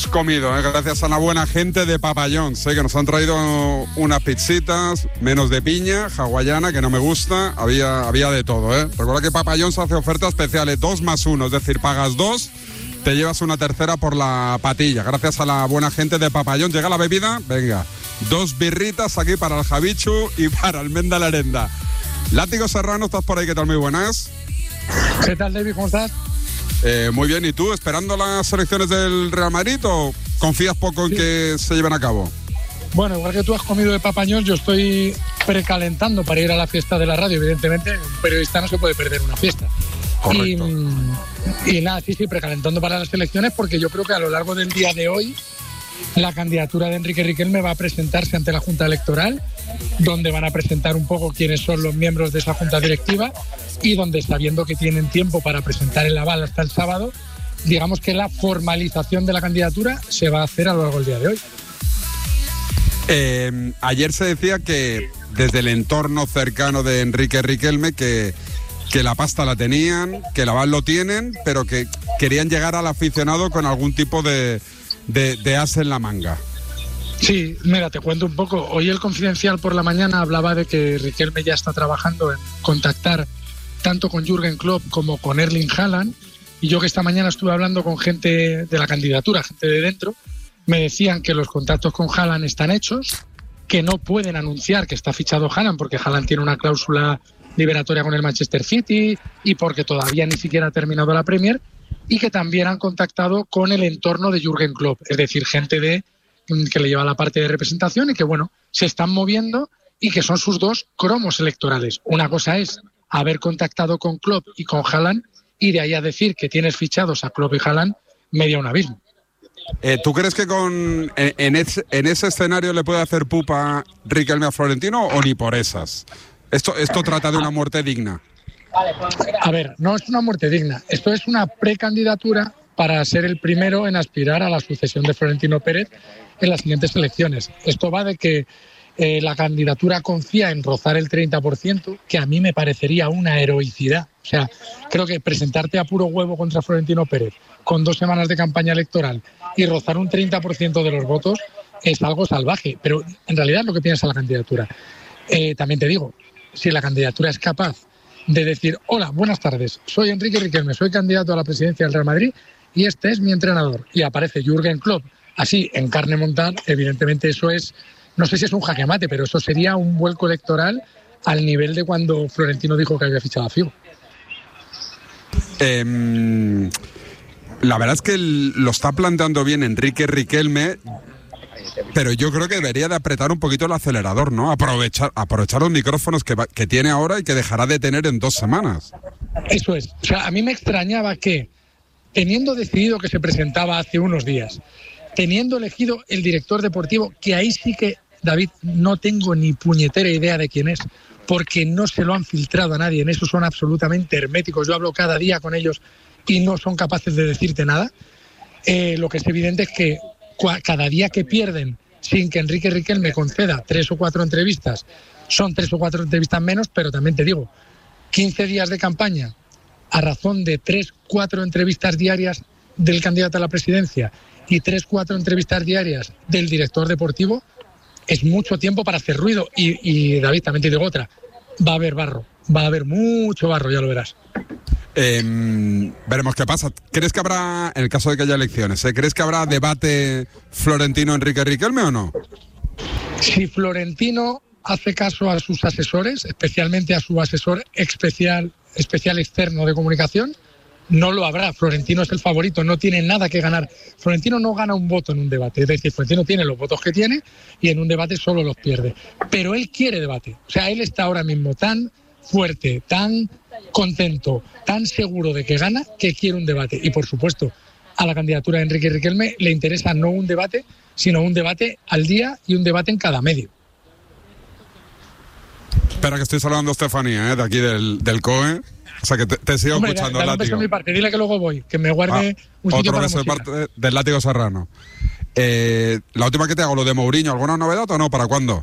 comido, gracias a la buena gente de Papa John's. Sé que nos han traído unas pizzitas, menos de piña, hawaiana, que no me gusta. Había de todo, ¿eh? Recuerda que Papa John's hace ofertas especiales, 2 más 1, es decir, pagas 2, te llevas una tercera por la patilla. Gracias a la buena gente de Papa John's. ¿Llega la bebida? Venga, 2 birritas aquí para el Javichu y para el Menda Lerenda. Látigo Serrano, ¿estás por ahí? ¿Qué tal? Muy buenas. ¿Qué tal, David? ¿Cómo estás? Muy bien, ¿y tú esperando las elecciones del Real Madrid o confías poco en que se lleven a cabo? Bueno, igual que tú has comido de Papa John's, yo estoy precalentando para ir a la fiesta de la radio. Evidentemente, un periodista no se puede perder una fiesta. Correcto. Y nada, sí, precalentando para las elecciones, porque yo creo que a lo largo del día de hoy la candidatura de Enrique Riquelme va a presentarse ante la Junta Electoral, donde van a presentar un poco quiénes son los miembros de esa Junta Directiva y donde, sabiendo que tienen tiempo para presentar el aval hasta el sábado, digamos que la formalización de la candidatura se va a hacer a lo largo del día de hoy. Ayer se decía que desde el entorno cercano de Enrique Riquelme que la pasta la tenían, que el aval lo tienen, pero que querían llegar al aficionado con algún tipo de as en la manga. Sí, mira, te cuento un poco. Hoy el Confidencial por la mañana hablaba de que Riquelme ya está trabajando en contactar tanto con Jürgen Klopp como con Erling Haaland, y yo que esta mañana estuve hablando con gente de la candidatura, gente de dentro, me decían que los contactos con Haaland están hechos, que no pueden anunciar que está fichado Haaland porque Haaland tiene una cláusula liberatoria con el Manchester City y porque todavía ni siquiera ha terminado la Premier, y que también han contactado con el entorno de Jürgen Klopp, es decir, gente que le lleva la parte de representación y que, bueno, se están moviendo y que son sus 2 cromos electorales. Una cosa es haber contactado con Klopp y con Haaland, y de ahí a decir que tienes fichados a Klopp y Haaland, media un abismo. ¿Tú crees que en ese escenario le puede hacer pupa Riquelme a Florentino o ni por esas? Esto trata de una muerte digna. A ver, no es una muerte digna. Esto es una precandidatura para ser el primero en aspirar a la sucesión de Florentino Pérez en las siguientes elecciones. Esto va de que la candidatura confía en rozar el 30%, que a mí me parecería una heroicidad. O sea, creo que presentarte a puro huevo contra Florentino Pérez con 2 semanas de campaña electoral y rozar un 30% de los votos es algo salvaje, pero en realidad es lo que piensa la candidatura. También te digo, si la candidatura es capaz de decir: hola, buenas tardes, soy Enrique Riquelme, soy candidato a la presidencia del Real Madrid y este es mi entrenador, y aparece Jürgen Klopp así en carne montada, evidentemente eso es, no sé si es un jaque mate, pero eso sería un vuelco electoral al nivel de cuando Florentino dijo que había fichado a Figo. La verdad es que lo está planteando bien Enrique Riquelme, pero yo creo que debería de apretar un poquito el acelerador, ¿no? Aprovechar los micrófonos que tiene ahora y que dejará de tener en 2 semanas. Eso es. O sea, a mí me extrañaba que, teniendo decidido que se presentaba hace unos días, teniendo elegido el director deportivo, que ahí sí que, David, no tengo ni puñetera idea de quién es, porque no se lo han filtrado a nadie, en eso son absolutamente herméticos. Yo hablo cada día con ellos y no son capaces de decirte nada. Lo que es evidente es que cada día que pierden sin que Enrique Riquelme conceda 3 o 4 entrevistas, son 3 o 4 entrevistas menos, pero también te digo, 15 días de campaña a razón de 3 o 4 entrevistas diarias del candidato a la presidencia y 3 o 4 entrevistas diarias del director deportivo, es mucho tiempo para hacer ruido. Y David, también te digo otra, va a haber barro, va a haber mucho barro, ya lo verás. Veremos qué pasa. ¿Crees que habrá, en el caso de que haya elecciones, ¿crees que habrá debate Florentino-Enrique Riquelme o no? Si Florentino hace caso a sus asesores, especialmente a su asesor especial externo de comunicación, no lo habrá. Florentino es el favorito, no tiene nada que ganar. Florentino no gana un voto en un debate, es decir, Florentino tiene los votos que tiene y en un debate solo los pierde. Pero él quiere debate. O sea, él está ahora mismo tan fuerte, tan contento, tan seguro de que gana, que quiere un debate. Y por supuesto, a la candidatura de Enrique Riquelme le interesa no un debate, sino un debate al día y un debate en cada medio. Espera, que estoy saludando a Estefanía, de aquí del COE. O sea, que te sigo escuchando. Dale un beso de mi parte, dile que luego voy, que me guarde un sitio para la música. Otro beso de parte del Látigo Serrano. La última que te hago, lo de Mourinho, ¿alguna novedad o no? ¿Para cuándo?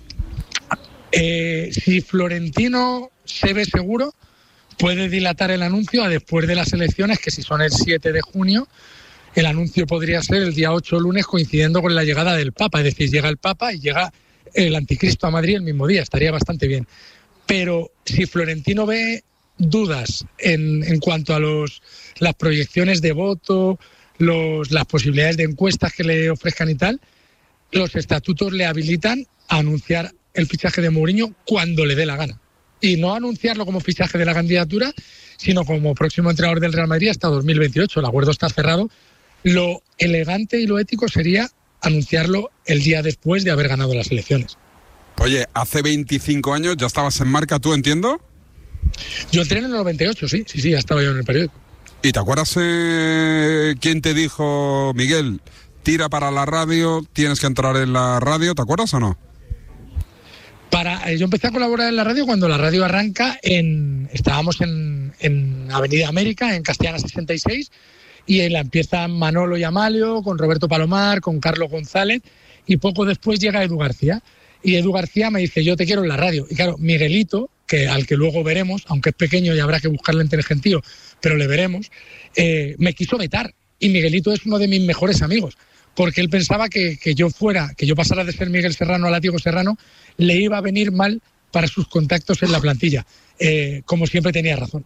Si Florentino se ve seguro, puede dilatar el anuncio a después de las elecciones, que si son el 7 de junio, el anuncio podría ser el día 8 lunes, coincidiendo con la llegada del Papa. Es decir, llega el Papa y llega el Anticristo a Madrid el mismo día. Estaría bastante bien. Pero si Florentino ve dudas en cuanto a las proyecciones de voto, las posibilidades de encuestas que le ofrezcan y tal, los estatutos le habilitan a anunciar el fichaje de Mourinho cuando le dé la gana. Y no anunciarlo como fichaje de la candidatura, sino como próximo entrenador del Real Madrid hasta 2028. El acuerdo está cerrado. Lo elegante y lo ético sería anunciarlo el día después de haber ganado las elecciones. Oye, hace 25 años ya estabas en Marca, ¿tú entiendo? Yo entré en el 98, sí, ya estaba yo en el periódico. ¿Y te acuerdas quién te dijo, Miguel, tira para la radio, tienes que entrar en la radio? ¿Te acuerdas o no? Yo empecé a colaborar en la radio cuando la radio arranca estábamos en Avenida América, en Castellana 66, y la empiezan Manolo y Amalio, con Roberto Palomar, con Carlos González, y poco después llega Edu García. Y Edu García me dice, yo te quiero en la radio. Y claro, Miguelito, al que luego veremos, aunque es pequeño y habrá que buscarle entre el gentío, pero le veremos, me quiso vetar. Y Miguelito es uno de mis mejores amigos, porque él pensaba que yo pasara de ser Miguel Serrano a Látigo Serrano, le iba a venir mal para sus contactos en la plantilla. Como siempre tenía razón.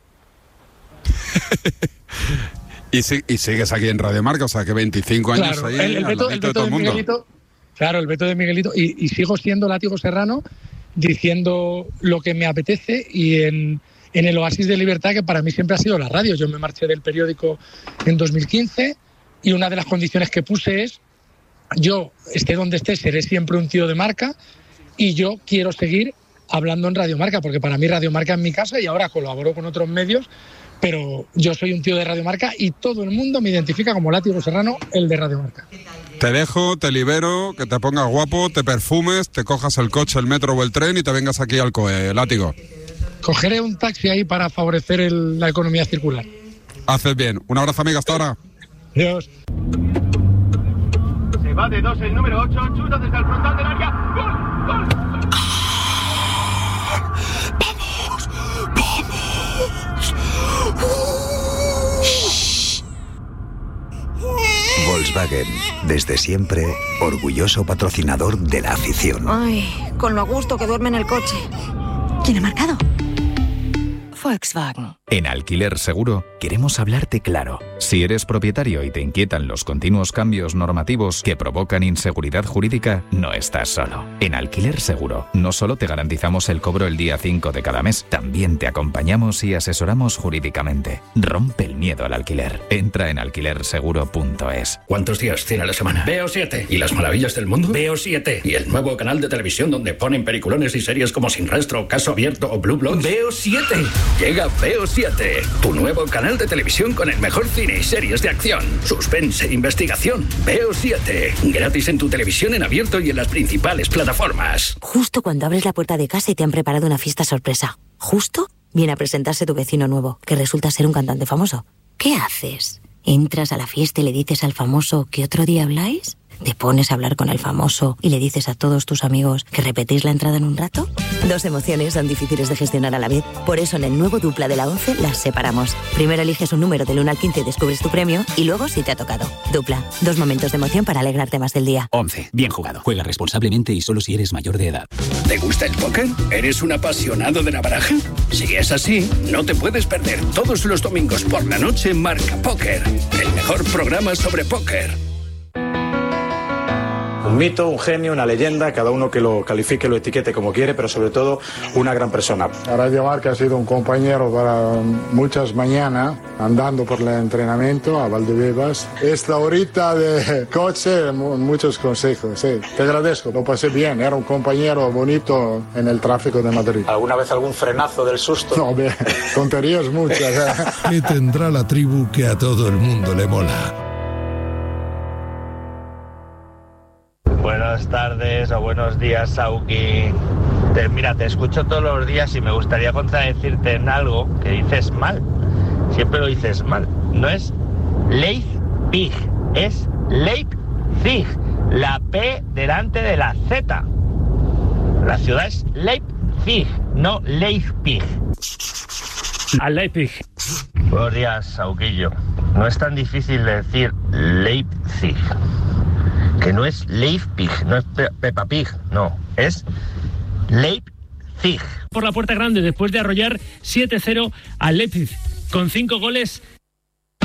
Y sigues aquí en Radio Marca, o sea que 25 años claro, ahí el veto de todo el mundo. Miguelito, claro, el veto de Miguelito, y sigo siendo Látigo Serrano, diciendo lo que me apetece, y en el oasis de libertad que para mí siempre ha sido la radio. Yo me marché del periódico en 2015 y una de las condiciones que puse es, yo, esté donde esté, seré siempre un tío de Marca, y yo quiero seguir hablando en Radio Marca, porque para mí Radio Marca es mi casa y ahora colaboro con otros medios, pero yo soy un tío de Radio Marca y todo el mundo me identifica como Látigo Serrano, el de Radio Marca. Te dejo, te libero, que te pongas guapo, te perfumes, te cojas el coche, el metro o el tren y te vengas aquí al COE, Látigo. Cogeré un taxi ahí para favorecer la economía circular. Haces bien. Un abrazo, amigo, hasta ahora. Adiós. Se va de 2 el número 8, chuta desde el frontal del área. ¡Gol! ¡Gol! Volkswagen, desde siempre, orgulloso patrocinador de la afición. Ay, con lo a gusto que duerme en el coche. ¿Quién ha marcado? Volkswagen. En Alquiler Seguro queremos hablarte claro. Si eres propietario y te inquietan los continuos cambios normativos que provocan inseguridad jurídica, no estás solo. En Alquiler Seguro no solo te garantizamos el cobro el día 5 de cada mes, también te acompañamos y asesoramos jurídicamente. Rompe el miedo al alquiler. Entra en alquilerseguro.es. ¿Cuántos días tiene la semana? Veo 7. ¿Y las maravillas del mundo? Veo 7. ¿Y el nuevo canal de televisión donde ponen peliculones y series como Sin Rastro, Caso Abierto o Blue Bloods? Veo 7. Llega Veo 7, tu nuevo canal de televisión con el mejor cine y series de acción, suspense e investigación. Veo 7, gratis en tu televisión en abierto y en las principales plataformas. Justo cuando abres la puerta de casa y te han preparado una fiesta sorpresa. Justo viene a presentarse tu vecino nuevo, que resulta ser un cantante famoso. ¿Qué haces? ¿Entras a la fiesta y le dices al famoso que otro día habláis? ¿Te pones a hablar con el famoso y le dices a todos tus amigos que repetís la entrada en un rato? Dos emociones son difíciles de gestionar a la vez. Por eso en el nuevo Dupla de la 11 las separamos. Primero eliges un número del 1 al 15 y descubres tu premio, y luego si te ha tocado. Dupla, 2 momentos de emoción para alegrarte más del día. 11. Bien jugado. Juega responsablemente y solo si eres mayor de edad. ¿Te gusta el póker? ¿Eres un apasionado de la baraja? Si es así, no te puedes perder todos los domingos por la noche Marca Póker, el mejor programa sobre póker. Un mito, un genio, una leyenda, cada uno que lo califique, lo etiquete como quiere, pero sobre todo una gran persona. Radio Marca ha sido un compañero para muchas mañanas, andando por el entrenamiento a Valdebebas. Esta horita de coche, muchos consejos, sí. Te agradezco, lo pasé bien, era un compañero bonito en el tráfico de Madrid. ¿Alguna vez algún frenazo del susto? No, tonterías muchas. ¿Qué tendrá la tribu que a todo el mundo le mola? Buenas tardes o buenos días, Sauki. Mira, te escucho todos los días y me gustaría contradecirte en algo que dices mal. Siempre lo dices mal. No es Leipzig, es Leipzig. La P delante de la Z. La ciudad es Leipzig, no Leipzig. A Leipzig. Buenos días, Sauquillo. No es tan difícil decir Leipzig, que no es Leipzig, no es Peppa Pig, no, es Leipzig. Por la puerta grande, después de arrollar 7-0 al Leipzig, con 5 goles